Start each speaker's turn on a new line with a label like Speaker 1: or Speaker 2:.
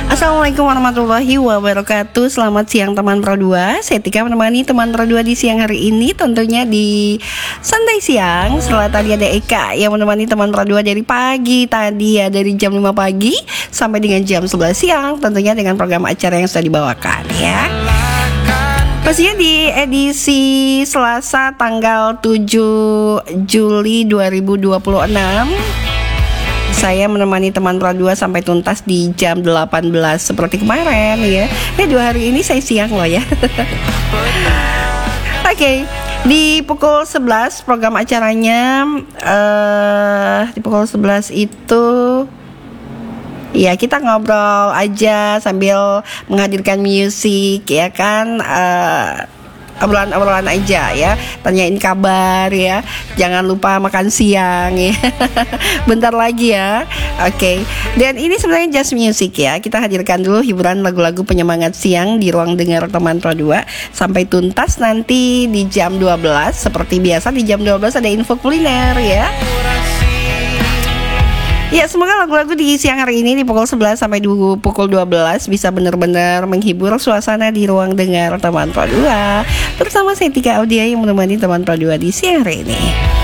Speaker 1: Assalamualaikum warahmatullahi wabarakatuh. Selamat siang teman Pro 2. Saya Tika menemani teman Pro 2 di siang hari ini, tentunya di santai siang. Setelah tadi ada Eka yang menemani teman Pro 2 dari pagi tadi ya, dari jam 5 pagi sampai dengan jam 11 siang, tentunya dengan program acara yang sudah dibawakan ya. Pastinya di edisi Selasa tanggal 7 Juli 2026 saya menemani teman Pro 2 sampai tuntas di jam 18 seperti kemarin ya. Ya 2 hari ini saya siang loh ya. Oke, di pukul 11 program acaranya di pukul 11 itu ya kita ngobrol aja sambil menghadirkan musik ya kan, obrolan-obrolan aja ya, tanyain kabar ya, jangan lupa makan siang ya. Bentar lagi ya. Oke. Dan ini sebenarnya just music ya. Kita hadirkan dulu hiburan lagu-lagu penyemangat siang di ruang dengar teman Pro 2 sampai tuntas nanti di jam 12. Seperti biasa di jam 12 ada info kuliner ya. Ya, semoga lagu-lagu di siang hari ini di pukul 11 sampai pukul 12 bisa benar-benar menghibur suasana di ruang dengar teman Pro 2. Bersama saya Tika Audia yang menemani teman Pro 2 di siang hari ini.